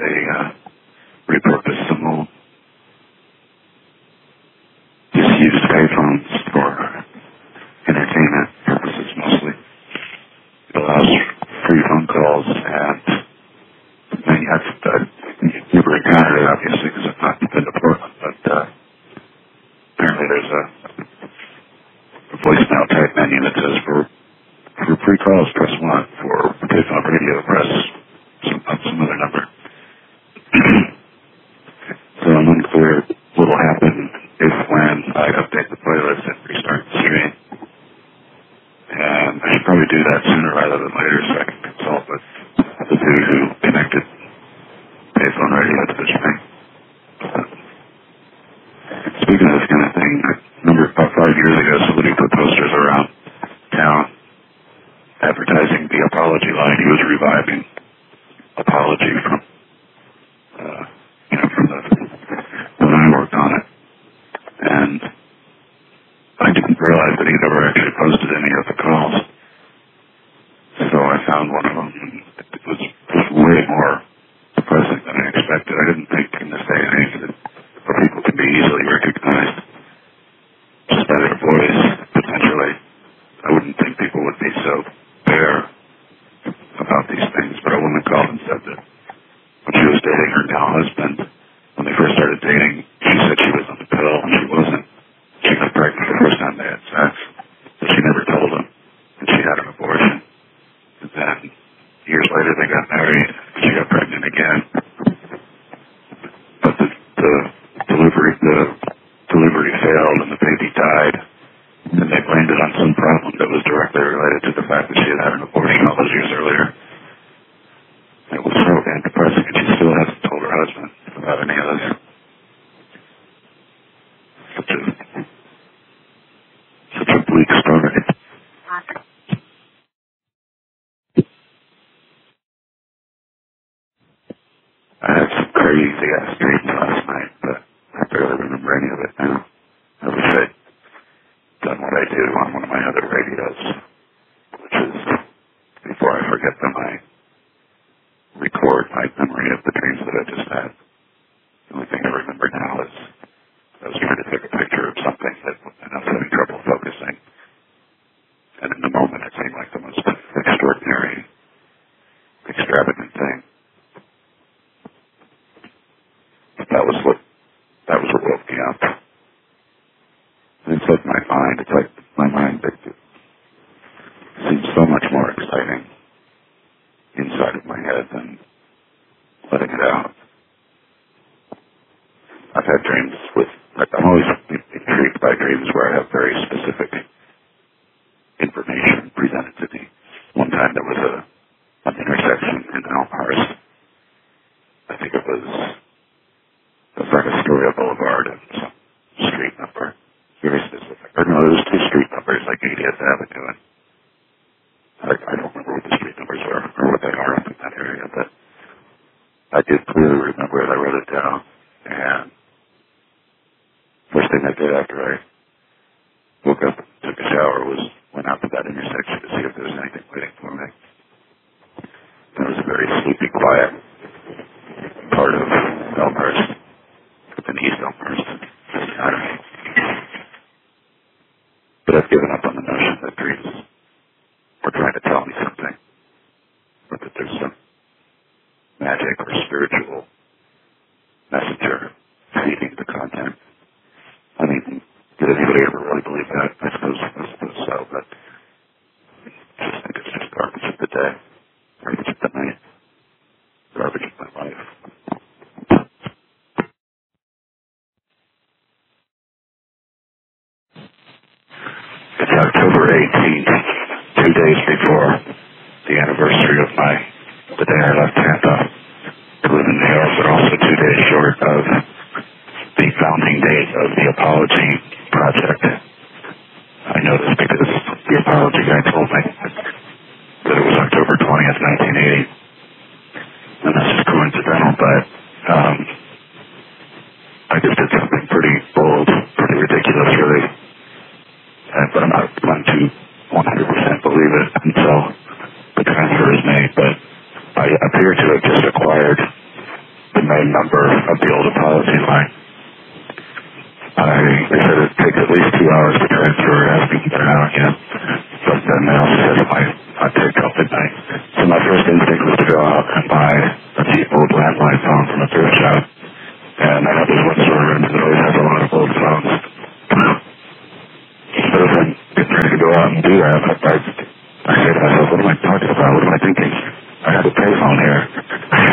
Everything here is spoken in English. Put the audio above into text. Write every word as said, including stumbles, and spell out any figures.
they uh, repurposed some old disused payphones for entertainment purposes mostly. It allows free phone calls, and I mean, I've, I've never encountered it, obviously, because I've not been to Portland, but uh, apparently there's a, a voicemail type menu that says for for free calls, press one. For payphone radio, press some, some other number. So I'm unclear what will happen if when I update the playlist and restart the stream. And I should probably do that sooner rather than later so I can consult with the dude who connected payphone radio to the stream. But speaking of this kind of thing, I remember about five years ago somebody put posters around town advertising the Apology line. He was reviving Apology from, uh, you know, from the, when I worked on it. And I didn't realize that he never actually posted any of the calls. So I found one of them, and it was, it was way more depressing than I expected. I didn't think in this day and age that people can be easily recognized just by their voice, potentially. I wouldn't think people would be so bare about these things, but a woman called and said that when she was dating her now husband, when they first started dating, she said she was on the pill, and she wasn't. She got pregnant the first time they had sex, but she never told him that she had an abortion. And then, years later, they got married, and she got pregnant again. But the, the delivery, the delivery failed, and the baby died. And they blamed it on some problem that was directly related to the fact that she had had an abortion all those years earlier. It was so damn depressing, and she still hasn't told her husband about any of this. Such a, such a bleak story. I had some crazy ass dreams last night, but I barely remember any of it now. I wish I'd done what I do on one of my other radios, which is, before I forget them, I record my memory of the dreams that I just had. The only thing I remember now is I was trying to take a picture of something that, and I was having trouble focusing. And in the moment, it seemed like the most extraordinary, extravagant thing. But that was what, that was what woke me up. And it's like my mind, it's like my mind that seems so much more exciting inside of my head than letting it out. I've had dreams with, like, I'm always intrigued by dreams where I have very specific information presented to me. One time there was a an intersection in Elmhurst. I think it was, it was like Astoria Boulevard and some street number. Very specific. Or no, there was two street numbers, like eightieth Avenue, and I, I don't remember what the street numbers are, or what they are up in that area, but I did clearly remember it. I wrote it down, and first thing I did after I woke up and took a shower was went out to that intersection to see if there was anything waiting for me. There was a very sleepy, quiet part of Elmhurst, up in East Elmhurst. I don't know. But I've given up on the notion that dreams were trying to tell me something, or that there's some magic or spiritual messenger feeding the content. I mean, did anybody ever really believe that? I suppose, I suppose so, but I just think it's just garbage of the day, garbage of the night, garbage of my life. It's October eighteenth, two days before the anniversary of my, the day I left Tampa to live in New York, but also two days short of the founding date of the Apology Project. I know this because the Apology guy told me that it was October twentieth, nineteen eighty. And that's just coincidental, but um, I just did something pretty bold, pretty ridiculous, really. Uh, but I'm not going to one hundred percent believe it until the transfer is made. But I appear to have just acquired waiting. They said it takes at least two hours to transfer. It hasn't even been an hour yet. But then they also said it might not take till midnight. So my first instinct was to go out and buy a cheap old landline phone from a thrift shop. And I know there's one store around that always has a lot of old phones. But as I'm getting ready to go out and do that, I, I, I say to myself, what am I talking about? What am I thinking? I have a payphone here.